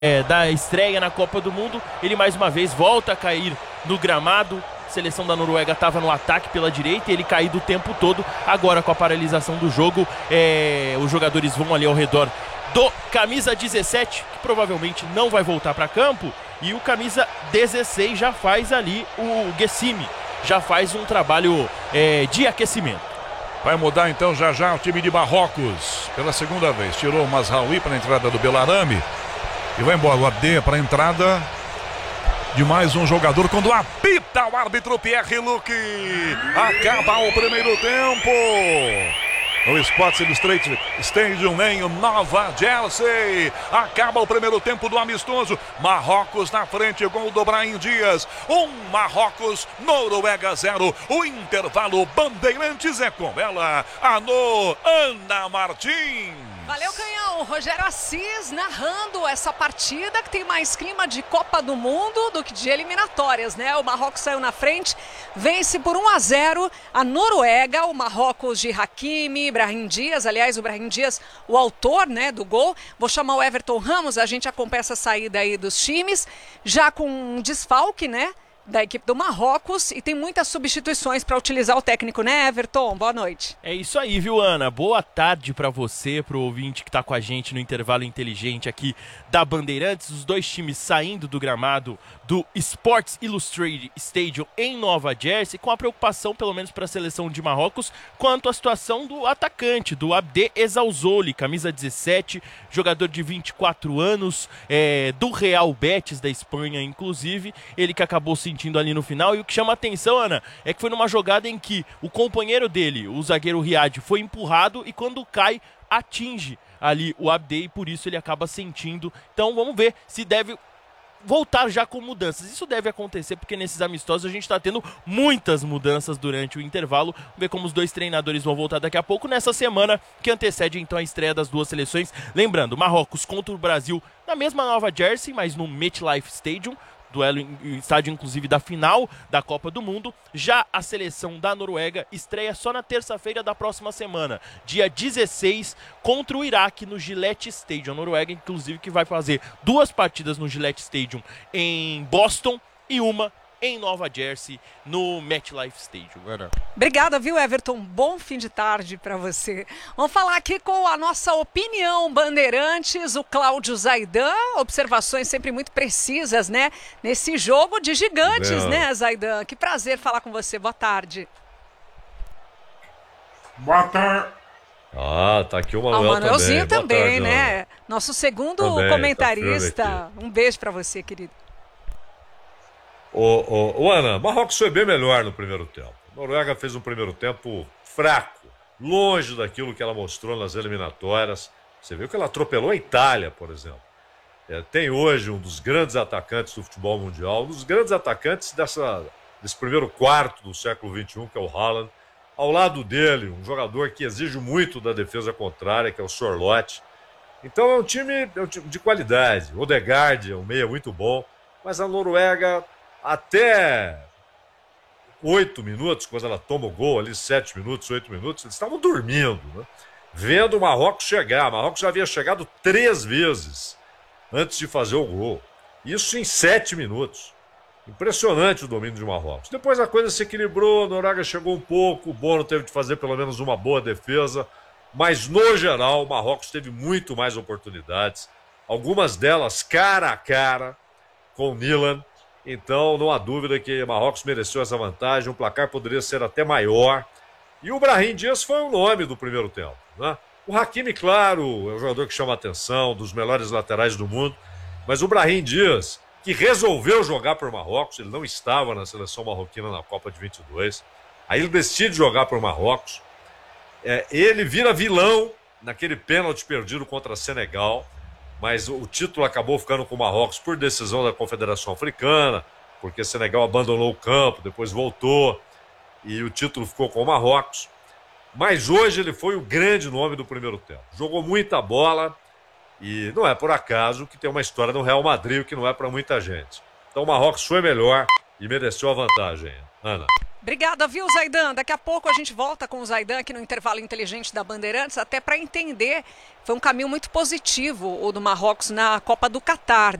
da estreia na Copa do Mundo, ele mais uma vez volta a cair no gramado. A seleção da Noruega estava no ataque pela direita e ele caído o tempo todo. Agora, com a paralisação do jogo, os jogadores vão ali ao redor do camisa 17, que provavelmente não vai voltar para campo, e o camisa 16 já faz ali, o Gessimi já faz um trabalho de aquecimento. Vai mudar então já o time de Marrocos pela segunda vez. Tirou o Mazraoui para a entrada do Bellarami e vai embora o Abde para a entrada de mais um jogador. Quando apita o árbitro Pierre Luc, acaba o primeiro tempo no Sports Illustrated Stadium em Nova Jersey. Acaba o primeiro tempo do amistoso. Marrocos na frente, gol do Brahim Dias. Marrocos, Noruega 0. O intervalo, Bandeirantes é com ela, Ana Martins. Valeu, Canhão. Rogério Assis narrando essa partida que tem mais clima de Copa do Mundo do que de eliminatórias, né? O Marrocos saiu na frente, vence por 1-0 a Noruega. O Marrocos de Hakimi, Brahim Dias, aliás, o Brahim Dias, o autor, né, do gol. Vou chamar o Everton Ramos, a gente acompanha essa saída aí dos times, já com um desfalque, né, da equipe do Marrocos, e tem muitas substituições para utilizar o técnico, né, Everton? Boa noite. É isso aí, viu, Ana? Boa tarde para você, pro ouvinte que tá com a gente no intervalo inteligente aqui da Bandeirantes. Os dois times saindo do gramado do Sports Illustrated Stadium em Nova Jersey, com a preocupação, pelo menos para a seleção de Marrocos, quanto à situação do atacante, do Abde Ezzalzouli, camisa 17, jogador de 24 anos, do Real Betis da Espanha, inclusive, ele que acabou sentindo ali no final. E o que chama a atenção, Ana, é que foi numa jogada em que o companheiro dele, o zagueiro Riad, foi empurrado e quando cai, atinge ali o Abde e por isso ele acaba sentindo. Então vamos ver se deve voltar já com mudanças. Isso deve acontecer porque nesses amistosos a gente está tendo muitas mudanças durante o intervalo. Vamos ver como os dois treinadores vão voltar daqui a pouco, nessa semana que antecede então a estreia das duas seleções. Lembrando, Marrocos contra o Brasil na mesma Nova Jersey, mas no MetLife Stadium, duelo em estádio inclusive da final da Copa do Mundo. Já a seleção da Noruega estreia só na terça-feira da próxima semana, dia 16, contra o Iraque no Gillette Stadium. A Noruega inclusive que vai fazer 2 partidas no Gillette Stadium em Boston e uma em Nova Jersey, no MetLife Stadium. Obrigada, viu, Everton? Bom fim de tarde para você. Vamos falar aqui com a nossa opinião Bandeirantes, o Cláudio Zaidan. Observações sempre muito precisas, né? Nesse jogo de gigantes, né, Zaidan? Que prazer falar com você. Boa tarde. Boa tarde. Tá aqui o Manuel o Manuelzinho também, tarde, né? Nosso segundo comentarista. Tá um beijo para você, querido. Ana, Marrocos foi bem melhor no primeiro tempo. A Noruega fez um primeiro tempo fraco, longe daquilo que ela mostrou nas eliminatórias. Você viu que ela atropelou a Itália, por exemplo. Tem hoje um dos grandes atacantes do futebol mundial, um dos grandes atacantes desse primeiro quarto do século XXI, que é o Haaland. Ao lado dele, um jogador que exige muito da defesa contrária, que é o Sorloth. Então é um time de qualidade. O Odegaard é um meia muito bom, mas a Noruega, até 8 minutos, quando ela toma o gol ali, 7 minutos, 8 minutos, eles estavam dormindo, né? Vendo o Marrocos chegar. O Marrocos já havia chegado 3 vezes antes de fazer o gol. Isso em 7 minutos. Impressionante o domínio de Marrocos. Depois a coisa se equilibrou, a Noruega chegou um pouco, o Bono teve de fazer pelo menos uma boa defesa, mas no geral o Marrocos teve muito mais oportunidades, algumas delas cara a cara com o Milan. Então, não há dúvida que Marrocos mereceu essa vantagem, o placar poderia ser até maior. E o Brahim Dias foi o nome do primeiro tempo, né? O Hakimi, claro, é um jogador que chama a atenção, dos melhores laterais do mundo, mas o Brahim Dias, que resolveu jogar por Marrocos, ele não estava na seleção marroquina na Copa de 22, aí ele decide jogar por Marrocos, ele vira vilão naquele pênalti perdido contra Senegal, mas o título acabou ficando com o Marrocos por decisão da Confederação Africana, porque Senegal abandonou o campo, depois voltou, e o título ficou com o Marrocos. Mas hoje ele foi o grande nome do primeiro tempo. Jogou muita bola, e não é por acaso que tem uma história no Real Madrid, que não é para muita gente. Então o Marrocos foi melhor e mereceu a vantagem, Ana. Obrigada, viu, Zaidan? Daqui a pouco a gente volta com o Zaidan aqui no intervalo inteligente da Bandeirantes, até para entender. Foi um caminho muito positivo o do Marrocos na Copa do Catar.